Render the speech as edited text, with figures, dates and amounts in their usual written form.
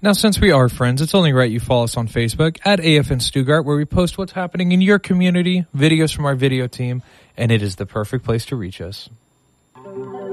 Now, since we are friends, it's only right you follow us on Facebook at AFN Stuttgart, where we post what's happening in your community, videos from our video team, and it is the perfect place to reach us.